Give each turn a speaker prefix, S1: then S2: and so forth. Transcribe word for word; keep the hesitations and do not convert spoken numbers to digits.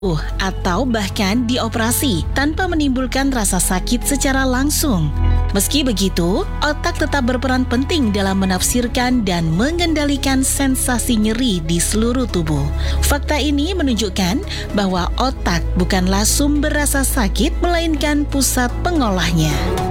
S1: Uh, atau bahkan dioperasi tanpa menimbulkan rasa sakit secara langsung. Meski begitu, otak tetap berperan penting dalam menafsirkan dan mengendalikan sensasi nyeri di seluruh tubuh. Fakta ini menunjukkan bahwa otak bukanlah sumber rasa sakit, melainkan pusat pengolahnya.